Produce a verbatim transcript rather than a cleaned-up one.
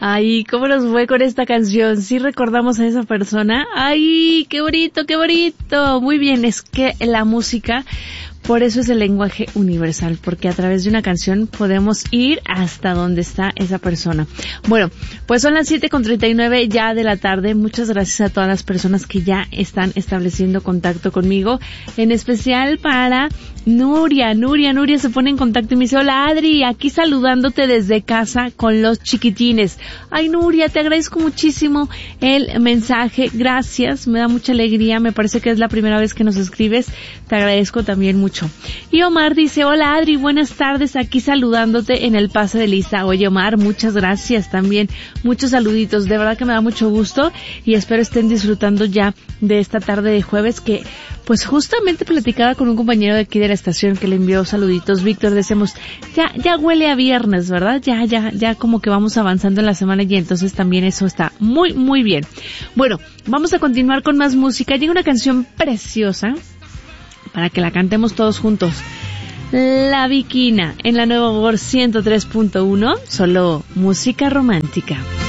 Ay, ¿cómo nos fue con esta canción? ¿Sí recordamos a esa persona? Ay, qué bonito, qué bonito. Muy bien, es que la música, por eso es el lenguaje universal, porque a través de una canción podemos ir hasta donde está esa persona. Bueno, pues son las siete con treinta y nueve ya de la tarde. Muchas gracias a todas las personas que ya están estableciendo contacto conmigo, en especial para Nuria. Nuria, Nuria se pone en contacto y me dice, hola Adri, aquí saludándote desde casa con los chiquitines. Ay, Nuria, te agradezco muchísimo el mensaje. Gracias, me da mucha alegría. Me parece que es la primera vez que nos escribes. Te agradezco también mucho. Y Omar dice, hola Adri, buenas tardes, aquí saludándote en el pase de lista. Oye Omar, muchas gracias también, muchos saluditos, de verdad que me da mucho gusto y espero estén disfrutando ya de esta tarde de jueves que pues justamente platicaba con un compañero de aquí de la estación que le envió saluditos. Víctor, decimos, ya, ya huele a viernes, ¿verdad? Ya, ya, ya como que vamos avanzando en la semana y entonces también eso está muy, muy bien. Bueno, vamos a continuar con más música. Llega una canción preciosa para que la cantemos todos juntos. La Viquina, en la Nueva Voz ciento tres punto uno, solo música romántica.